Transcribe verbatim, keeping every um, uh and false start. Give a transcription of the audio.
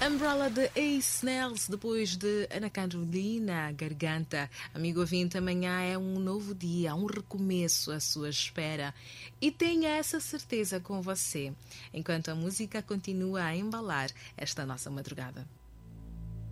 Umbrella de Ace Nails, depois de Ana Carolina Garganta. Amigo ouvinte, amanhã é um novo dia, um recomeço à sua espera. E tenha essa certeza com você, enquanto a música continua a embalar esta nossa madrugada.